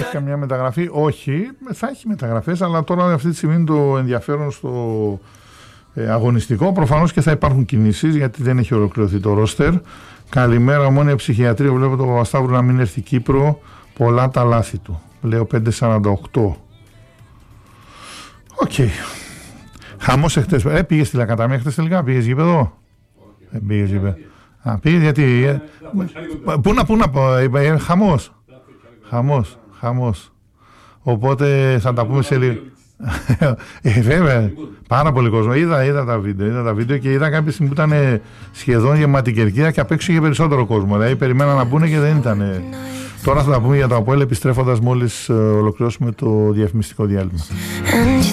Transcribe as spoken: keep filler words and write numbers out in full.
υπάρχει καμιά μεταγραφή? Όχι, θα έχει μεταγραφές, αλλά τώρα αυτή τη στιγμή είναι το ενδιαφέρον στο ε, αγωνιστικό. Προφανώς και θα υπάρχουν κινήσεις, γιατί δεν έχει ολοκληρωθεί το ρόστερ. Καλημέρα, Ομόνια Ψυχιατρία. Βλέπω τον Παπασταύρου να μην έρθει Κύπρο. Πολλά τα λάθη του. Λέω πέντε σαράντα οκτώ. Οκ. Okay. Χαμός εχθές. Ε, πήγες στη Λακαταμία χθες τελικά? Πήγες γήπεδο? Ε, πήγες γήπεδο. Α, πήγες γιατί... Ε, πού να, πού να πω, ε, χαμός. Χαμός, χαμός. Οπότε θα τα πούμε σε λίγο. Ε, βέβαια, πάρα πολύ κόσμο. Είδα, είδα τα βίντεο, είδα τα βίντεο και είδα κάποια στιγμή που ήταν σχεδόν γεμάτη κερκίδα και απ' έξω είχε περισσότερο κόσμο. Δηλαδή περιμένα να μπουν και δεν ήταν. Τώρα θα τα πούμε για το ΑΠΟΕΛ επιστρέφοντας μόλις ολοκληρώσουμε το διαφημιστικό διάλειμμα.